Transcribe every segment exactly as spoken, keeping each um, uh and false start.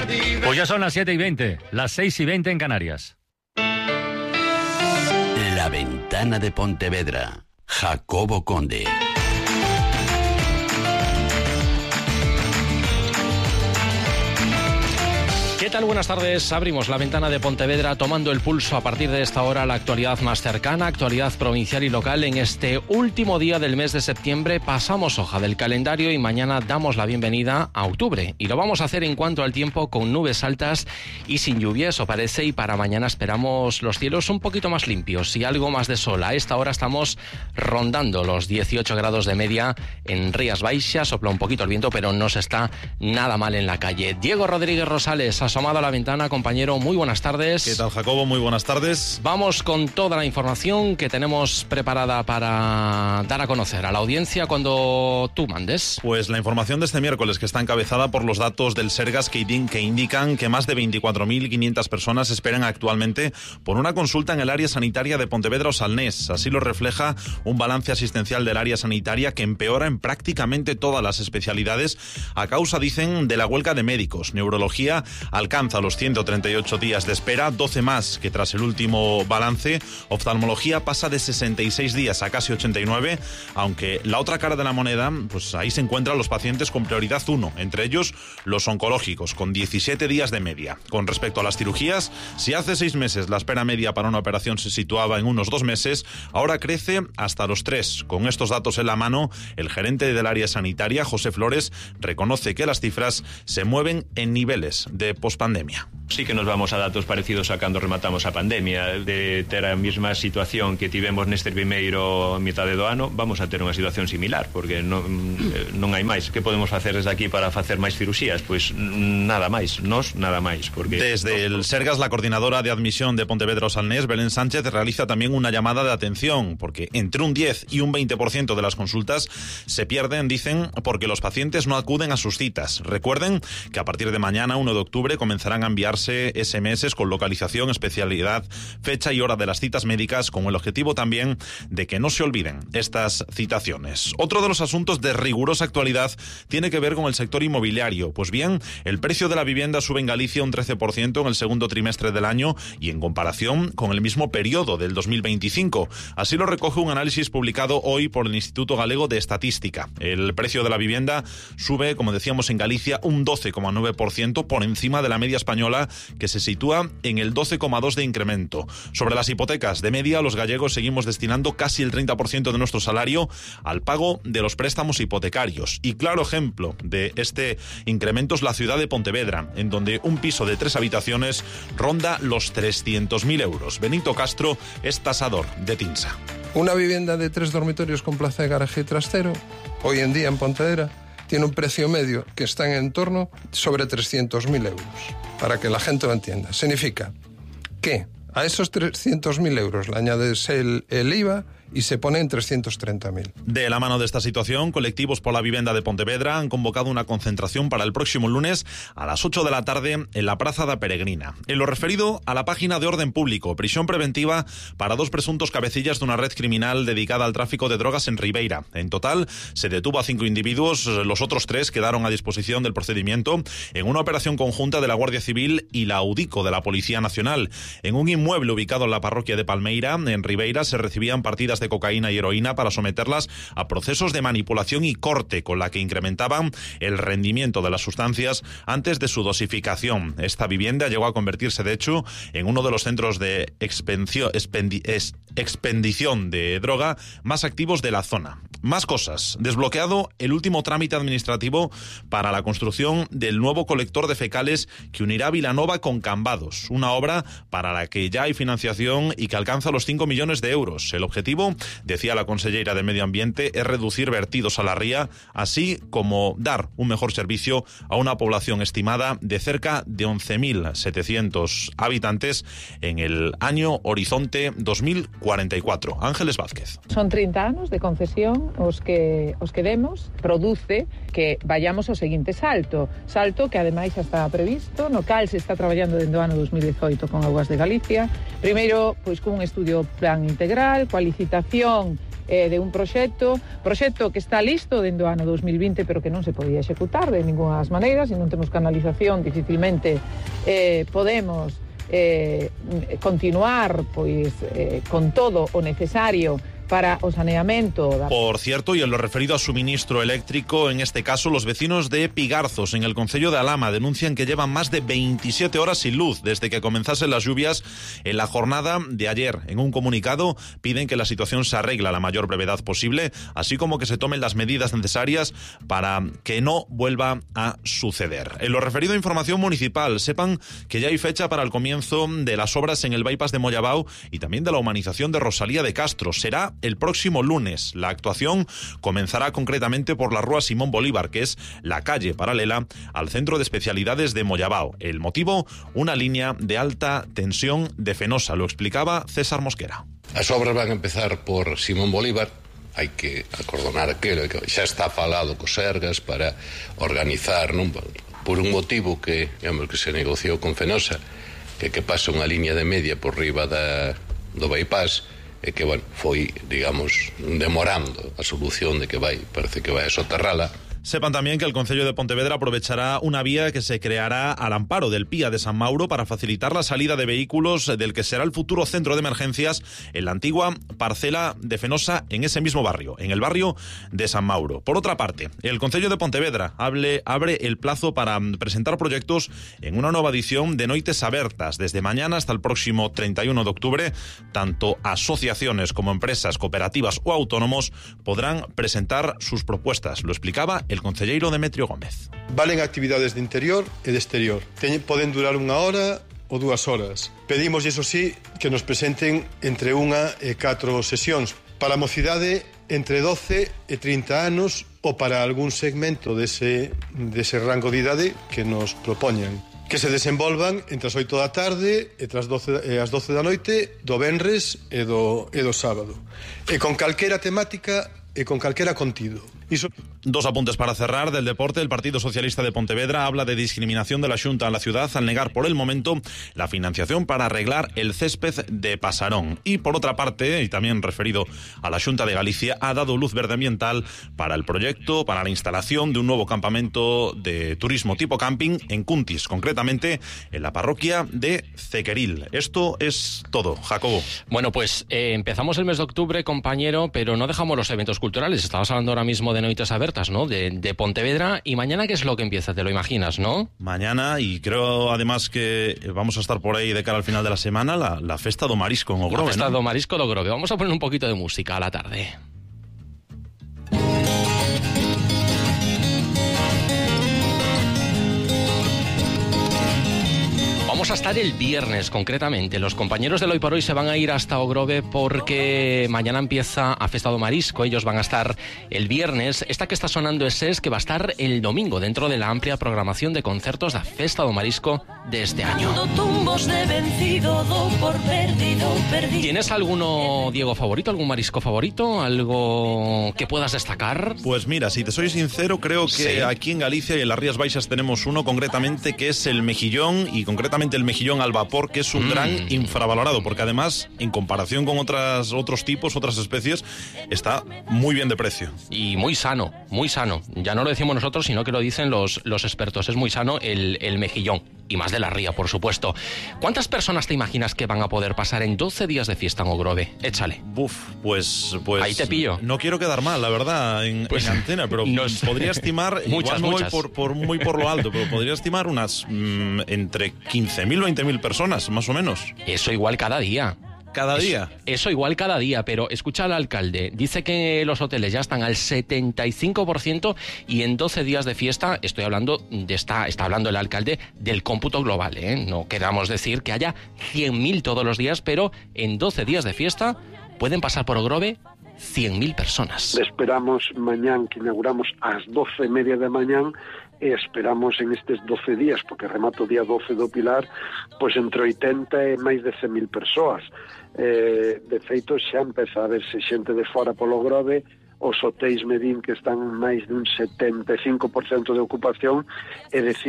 Pues ya son las siete y veinte, las seis y veinte en Canarias. La Ventana de Pontevedra, Jacobo Conde. ¿Qué tal? Buenas tardes. Abrimos la Ventana de Pontevedra tomando el pulso a partir de esta hora la actualidad más cercana, actualidad provincial y local. En este último día del mes de septiembre pasamos hoja del calendario y mañana damos la bienvenida a octubre. Y lo vamos a hacer en cuanto al tiempo con nubes altas y sin lluvia, eso parece, y para mañana esperamos los cielos un poquito más limpios y algo más de sol. A esta hora estamos rondando los dieciocho grados de media en Rías Baixas, sopla un poquito el viento, pero no se está nada mal en la calle. Diego Rodríguez Rosales, asomado a la ventana, compañero, muy buenas tardes. ¿Qué tal, Jacobo? Muy buenas tardes. Vamos con toda la información que tenemos preparada para dar a conocer a la audiencia cuando tú mandes. Pues la información de este miércoles, que está encabezada por los datos del Sergas que indican que más de veinticuatro mil quinientas personas esperan actualmente por una consulta en el área sanitaria de Pontevedra o Salnés. Así lo refleja un balance asistencial del área sanitaria que empeora en prácticamente todas las especialidades a causa, dicen, de la huelga de médicos. Neurología alcanza los ciento treinta y ocho días de espera, doce más que tras el último balance. Oftalmología pasa de sesenta y seis días a casi ochenta y nueve, aunque la otra cara de la moneda, pues ahí se encuentran los pacientes con prioridad uno, entre ellos los oncológicos, con diecisiete días de media. Con respecto a las cirugías, si hace seis meses la espera media para una operación se situaba en unos dos meses, ahora crece hasta los tres. Con estos datos en la mano, el gerente del área sanitaria, José Flores, reconoce que las cifras se mueven en niveles de pospandemia. Sí que nos vamos a datos parecidos a cando rematamos a pandemia. De ter a mesma situación que tivemos neste primeiro mitade do ano, vamos a ter unha situación similar, porque non, non hai máis. Que podemos facer desde aquí para facer máis cirurxías? Pois nada máis, nos nada máis. Porque desde el Sergas, la coordinadora de admisión de Pontevedra o Salnés, Belén Sánchez, realiza también una llamada de atención, porque entre un diez y un veinte por ciento de las consultas se pierden, dicen, porque los pacientes no acuden a sus citas. Recuerden que a partir de mañana, uno de octubre, comenzarán a enviarse ese eme ese con localización, especialidad, fecha y hora de las citas médicas, con el objetivo también de que no se olviden estas citaciones. Otro de los asuntos de rigurosa actualidad tiene que ver con el sector inmobiliario. Pues bien, el precio de la vivienda sube en Galicia un trece por ciento en el segundo trimestre del año y en comparación con el mismo periodo del dos mil veinticinco. Así lo recoge un análisis publicado hoy por el Instituto Galego de Estadística. El precio de la vivienda sube, como decíamos, en Galicia un doce coma nueve por ciento por encima de la media española, que se sitúa en el doce coma dos por ciento de incremento. Sobre las hipotecas, de media, los gallegos seguimos destinando casi el treinta por ciento de nuestro salario al pago de los préstamos hipotecarios. Y claro ejemplo de este incremento es la ciudad de Pontevedra, en donde un piso de tres habitaciones ronda los trescientos mil euros. Benito Castro es tasador de Tinsa. Una vivienda de tres dormitorios con plaza de garaje y trastero, hoy en día en Pontevedra, tiene un precio medio que está en entorno sobre trescientos mil euros. Para que la gente lo entienda. Significa que a esos trescientos mil euros le añades el, el I V A y se pone en trescientos treinta mil. De la mano de esta situación, colectivos por la vivienda de Pontevedra han convocado una concentración para el próximo lunes a las ocho de la tarde en la Praza da Peregrina. En lo referido a la página de orden público, prisión preventiva para dos presuntos cabecillas de una red criminal dedicada al tráfico de drogas en Ribeira. En total, se detuvo a cinco individuos, los otros tres quedaron a disposición del procedimiento en una operación conjunta de la Guardia Civil y la UDICO de la Policía Nacional. En un inmueble ubicado en la parroquia de Palmeira, en Ribeira, se recibían partidas de cocaína y heroína para someterlas a procesos de manipulación y corte, con la que incrementaban el rendimiento de las sustancias antes de su dosificación. Esta vivienda llegó a convertirse, de hecho, en uno de los centros de expendio, expendi, es, expendición de droga más activos de la zona. Más cosas. Desbloqueado el último trámite administrativo para la construcción del nuevo colector de fecales que unirá Vilanova con Cambados, una obra para la que ya hay financiación y que alcanza los cinco millones de euros. El objetivo, decía la consellera de Medio Ambiente, es reducir vertidos a la ría, así como dar un mejor servicio a una población estimada de cerca de once mil setecientos habitantes en el año horizonte dos mil cuarenta y cuatro. Ángeles Vázquez. Son trinta anos de concesión os que os que demos, produce que vayamos ao seguinte salto, salto que ademais xa está previsto, no cal se está traballando dende o ano dos mil dezoito con Augas de Galicia. Primeiro, pois con un estudio plan integral, coa licitación eh, de un proxecto, proxecto que está listo dentro do ano dos mil vinte, pero que non se podía executar de ninguna das maneiras, e non temos canalización, dificilmente eh, podemos eh, continuar pois eh, con todo o necesario para o saneamiento. Por cierto, y en lo referido a suministro eléctrico, en este caso los vecinos de Pigarzos, en el concello de Alhama, denuncian que llevan más de veintisiete horas sin luz desde que comenzasen las lluvias en la jornada de ayer. En un comunicado piden que la situación se arregle a la mayor brevedad posible, así como que se tomen las medidas necesarias para que no vuelva a suceder. En lo referido a información municipal, sepan que ya hay fecha para el comienzo de las obras en el bypass de Mollabao y también de la humanización de Rosalía de Castro. Será el próximo lunes. La actuación comenzará concretamente por la Rúa Simón Bolívar, que es la calle paralela al Centro de Especialidades de Mollabao. El motivo, una línea de alta tensión de Fenosa. Lo explicaba César Mosquera. As obras van a empezar por Simón Bolívar. Hai que acordonar aquilo, xa está falado cos Sergas para organizar, non, por un motivo que, digamos, que se negociou con Fenosa, que que pasa unha línea de media por riba da, do bypass, e que, bueno, foi, digamos, demorando a solución de que vai, parece que vai a soterrala. Sepan también que el Concello de Pontevedra aprovechará una vía que se creará al amparo del Pía de San Mauro para facilitar la salida de vehículos del que será el futuro centro de emergencias en la antigua parcela de Fenosa, en ese mismo barrio, en el barrio de San Mauro. Por otra parte, el Concello de Pontevedra abre, abre el plazo para presentar proyectos en una nueva edición de Noites Abertas. Desde mañana hasta el próximo treinta y uno de octubre, tanto asociaciones como empresas, cooperativas o autónomos podrán presentar sus propuestas. Lo explicaba el concelleiro Demetrio Gómez. Valen actividades de interior e de exterior. Teñen, poden durar unha hora ou dúas horas. Pedimos, iso sí, que nos presenten entre unha e catro sesións. Para a mocidade, entre doce e trinta anos, ou para algún segmento dese, dese rango de idade que nos propoñan. Que se desenvolvan entre as oito da tarde e as doce, e as doce da noite do venres e do, e do sábado. E con calquera temática e con calquera contido. Iso... Dos apuntes para cerrar. Del deporte, el Partido Socialista de Pontevedra habla de discriminación de la Xunta a la ciudad al negar por el momento la financiación para arreglar el césped de Pasarón. Y por otra parte, y también referido a la Xunta de Galicia, ha dado luz verde ambiental para el proyecto, para la instalación de un nuevo campamento de turismo tipo camping en Cuntis, concretamente en la parroquia de Cequeril. Esto es todo, Jacobo. Bueno, pues eh, empezamos el mes de octubre, compañero, pero no dejamos los eventos culturales. Estabas hablando ahora mismo de Noites Abertas, ¿no? De, de Pontevedra. ¿Y mañana qué es lo que empieza? Te lo imaginas, ¿no? Mañana, y creo además que vamos a estar por ahí de cara al final de la semana, la, la Festa do Marisco en Ogrove, La Festa ¿no? do Marisco de Ogrove. Vamos a poner un poquito de música a la tarde. Vamos a estar el viernes, concretamente. Los compañeros del Hoy por Hoy se van a ir hasta Ogrove porque mañana empieza a Festa do Marisco. Ellos van a estar el viernes. Esta que está sonando es es que va a estar el domingo dentro de la amplia programación de concertos da Festa do Marisco de este año. ¿Tienes alguno, Diego, favorito? ¿Algún marisco favorito? ¿Algo que puedas destacar? Pues mira, si te soy sincero, creo que Sí. aquí en Galicia y en las Rías Baixas tenemos uno concretamente que es el mejillón, y concretamente el mejillón al vapor, que es un Mm. gran infravalorado, porque además, en comparación con otras otros tipos, otras especies, está muy bien de precio. Y muy sano, muy sano. Ya no lo decimos nosotros, sino que lo dicen los, los expertos. Es muy sano el, el mejillón. Y más de la ría, por supuesto. ¿Cuántas personas te imaginas que van a poder pasar en doce días de fiesta en Ogrove? Échale. Buf, pues, pues... Ahí te pillo. No quiero quedar mal, la verdad, en, Pues, en antena, pero nos- podría estimar, Muchas, igual me voy muchas. por, por muy por lo alto, pero podría estimar unas mm, entre quince mil, veinte mil personas, más o menos, Eso igual cada día. cada Eso- día. Eso igual cada día, pero escucha al alcalde. Dice que los hoteles ya están al setenta y cinco por ciento y en doce días de fiesta, estoy hablando de esta, está hablando el alcalde del cómputo global, ¿eh? No queramos decir que haya cien mil todos los días, pero en doce días de fiesta pueden pasar por Ogrove cien mil personas. Esperamos mañán que inauguramos ás doce e media da mañán e esperamos en estes doce días, porque remato o día doce do Pilar, pois entre oitenta e máis de cen mil persoas. Eh, de feito, xa empeza a verse xente de fora polo Grove. Os hotéis medín que están máis dun setenta e cinco por cento de ocupación, é dicir,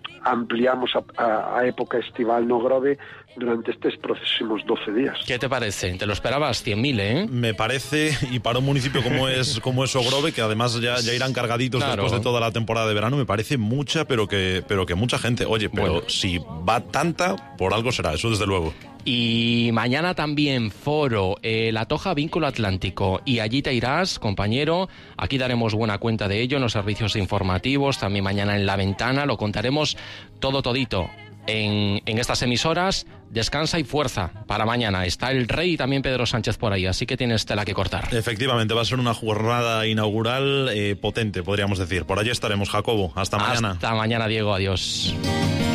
ampliamos a, a, a época estival no Grove durante estes próximos doce días. ¿Qué te parece? ¿Te lo esperabas? cien mil, ¿eh? Me parece, y para un municipio como es como es Ogrove, que además ya, ya irán cargaditos claro. después de toda la temporada de verano, me parece mucha, pero que, pero que mucha gente. Oye, pero bueno. si va tanta, por algo será, eso desde luego. Y mañana también foro, eh, La Toja Vínculo Atlántico, y allí te irás, compañero. Aquí daremos buena cuenta de ello en los servicios informativos, también mañana en La Ventana, lo contaremos todo todito en, en estas emisoras. Descansa y fuerza para mañana. Está el Rey y también Pedro Sánchez por ahí, así que tienes tela que cortar. Efectivamente, va a ser una jornada inaugural eh, potente, podríamos decir. Por allí estaremos, Jacobo. Hasta mañana. Hasta mañana, Diego. Adiós.